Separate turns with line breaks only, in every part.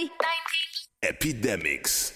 Epidemics.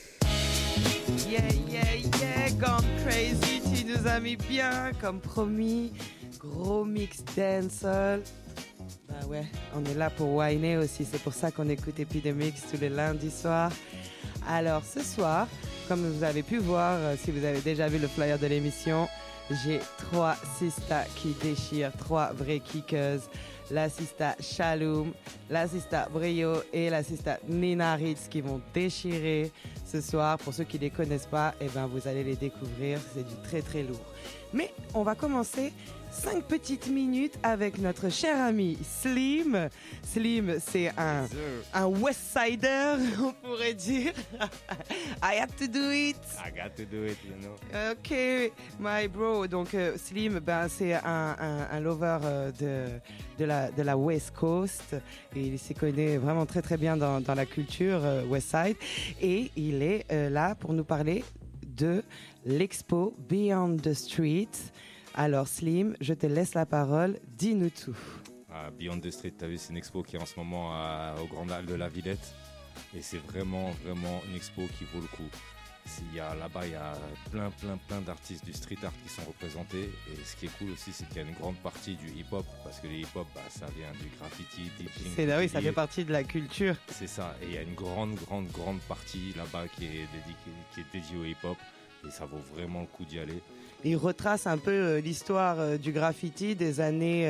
Yeah, Gone Crazy, tu nous as mis bien, comme promis. Gros mix dancehall. Bah ouais, on est là pour whiner aussi, c'est pour ça qu'on écoute Epidemics tous les lundis soirs. Alors ce soir, comme vous avez pu voir, si vous avez déjà vu le flyer de l'émission, j'ai 3 sistas qui déchirent, 3 vraies kickers. La sista Shaloum, la sista Brio et la sista Nina Ritz qui vont déchirer ce soir. Pour ceux qui ne les connaissent pas, eh ben, vous allez les découvrir, c'est du très très lourd. Mais on va commencer 5 petites minutes avec notre cher ami Slim. Slim, c'est un West Sider, on pourrait dire. I have to do it.
I got to do it, you know.
Ok, my bro. Donc Slim, ben, c'est un lover de la West Coast. Et il s'y connaît vraiment très très bien dans la culture West Side. Et il est là pour nous parler de l'expo Beyond the Street. Alors Slim, je te laisse la parole, dis-nous tout.
Beyond the Street, tu as vu, c'est une expo qui est en ce moment au Grand Hall de la Villette. Et c'est vraiment une expo qui vaut le coup. Là-bas, il y a plein d'artistes du street art qui sont représentés. Et ce qui est cool aussi, c'est qu'il y a une grande partie du hip-hop. Parce que le hip-hop, ça vient du graffiti, DJing.
C'est là, oui, ça fait partie de la culture.
C'est ça. Et il y a une grande partie là-bas qui est dédiée au hip-hop. Et ça vaut vraiment le coup d'y aller.
Il retrace un peu l'histoire du graffiti des années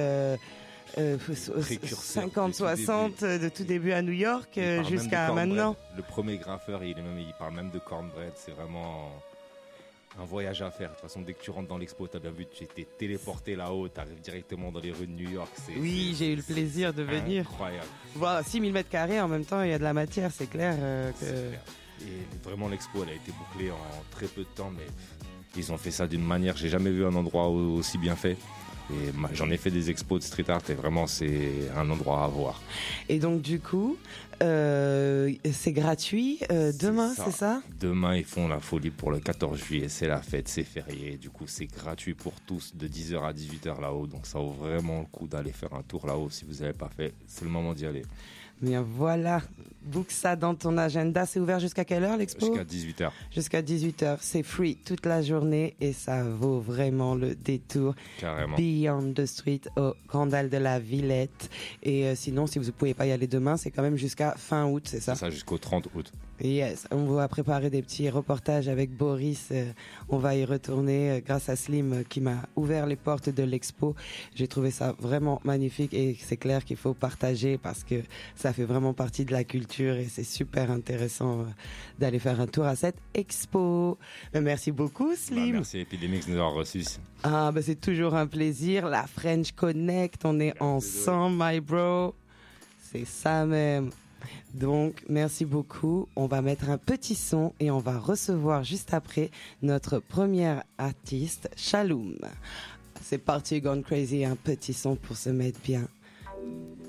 50-60, de tout début à New York jusqu'à maintenant.
Le premier graffeur, il parle même de Cornbread. C'est vraiment un voyage à faire. De toute façon, dès que tu rentres dans l'expo, tu as bien vu, tu étais téléporté là-haut, tu arrives directement dans les rues de New York.
J'ai eu le plaisir de venir.
Incroyable.
Voilà, 6000 m2, en même temps, il y a de la matière, c'est clair.
C'est clair. Et vraiment, l'expo, elle a été bouclée en très peu de temps, mais ils ont fait ça d'une manière, j'ai jamais vu un endroit aussi bien fait. Et j'en ai fait des expos de street art et vraiment, c'est un endroit à voir.
Et donc, du coup, c'est gratuit demain, c'est ça ?
Demain, ils font la folie pour le 14 juillet, c'est la fête, c'est férié. Du coup, c'est gratuit pour tous de 10h à 18h là-haut. Donc, ça vaut vraiment le coup d'aller faire un tour là-haut. Si vous n'avez pas fait, c'est le moment d'y aller.
Bien voilà, book ça dans ton agenda. C'est ouvert jusqu'à quelle heure l'expo ?
Jusqu'à 18h.
Jusqu'à 18h, c'est free toute la journée et ça vaut vraiment le détour.
Carrément.
Beyond the Street au Grand Hall de la Villette. Et sinon, si vous ne pouvez pas y aller demain, c'est quand même jusqu'à fin août, c'est ça ?
C'est ça, jusqu'au 30 août.
Yes, on va préparer des petits reportages avec Boris. On va y retourner grâce à Slim qui m'a ouvert les portes de l'expo. J'ai trouvé ça vraiment magnifique et c'est clair qu'il faut partager parce que ça fait vraiment partie de la culture et c'est super intéressant d'aller faire un tour à cette expo. Merci beaucoup Slim.
Merci Epidemics de nous avoir reçus.
C'est toujours un plaisir. La French Connect, on est ensemble, my bro. C'est ça même. Donc, merci beaucoup. On va mettre un petit son et on va recevoir juste après notre première artiste, Shaloum. C'est parti, Gone Crazy, un petit son pour se mettre bien.